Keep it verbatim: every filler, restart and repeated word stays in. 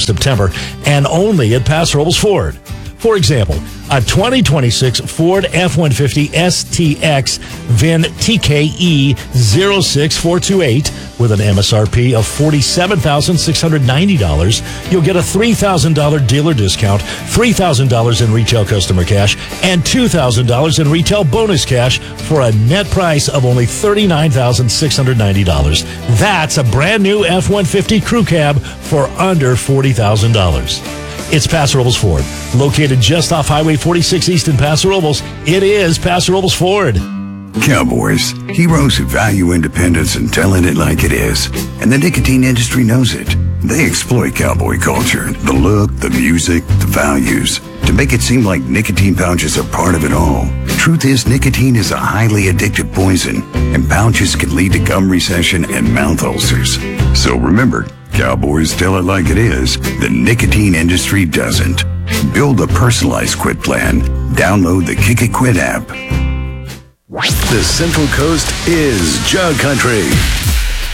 September, and only at Paso Robles Ford. For example, a twenty twenty-six Ford F one fifty S T X V I N T K E zero six four two eight with an M S R P of forty-seven thousand six hundred ninety dollars. You'll get a three thousand dollars dealer discount, three thousand dollars in retail customer cash, and two thousand dollars in retail bonus cash for a net price of only thirty-nine thousand six hundred ninety dollars. That's a brand new F one fifty crew cab for under forty thousand dollars. It's Paso Robles Ford, located just off Highway forty-six East in Paso Robles. It is Paso Robles Ford. Cowboys, heroes who value independence and telling it like it is. And the nicotine industry knows it. They exploit cowboy culture, the look, the music, the values, to make it seem like nicotine pouches are part of it all. Truth is, nicotine is a highly addictive poison, and pouches can lead to gum recession and mouth ulcers. So remember, cowboys tell it like it is. The nicotine industry doesn't. Build a personalized quit plan. Download the Kick It Quit app. The Central Coast is Jug Country.